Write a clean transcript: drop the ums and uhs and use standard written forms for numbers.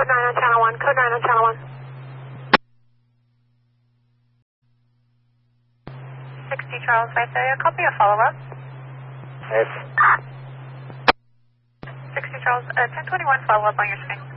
Code 9 on channel 1. Code 9 on channel 1. 60 Charles right there. Copy a follow-up. Yes. 60 Charles, 1021 follow-up on your screen.